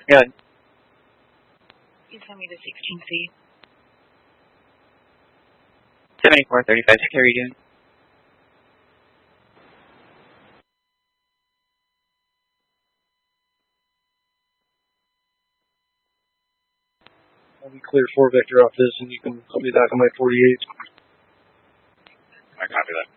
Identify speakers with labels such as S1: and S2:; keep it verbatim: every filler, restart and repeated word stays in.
S1: Good.
S2: You send me the sixteen C.
S1: seventy-four thirty-five, how are you doing?
S3: I'll be clear four vector off this, and you can put me back on my forty-eight.
S4: I copy that.